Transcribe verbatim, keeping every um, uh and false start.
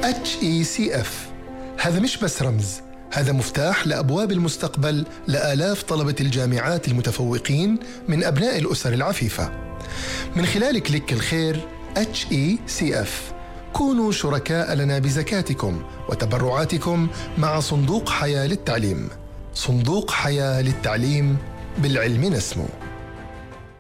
إتش إي سي إف هذا مش بس رمز، هذا مفتاح لأبواب المستقبل لآلاف طلبة الجامعات المتفوقين من أبناء الأسر العفيفة. من خلال كليك الخير إتش إي سي إف كونوا شركاء لنا بزكاتكم وتبرعاتكم مع صندوق حياة للتعليم. صندوق حياة للتعليم، بالعلم نسمو.